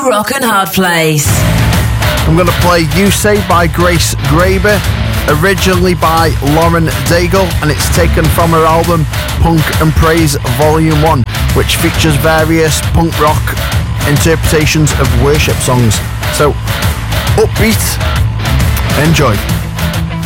Rock and Hard Place. I'm going to play You Say by Grace Graber, originally by Lauren Daigle, and it's taken from her album Punk and Praise Volume 1, which features various punk rock interpretations of worship songs. So, upbeat, enjoy.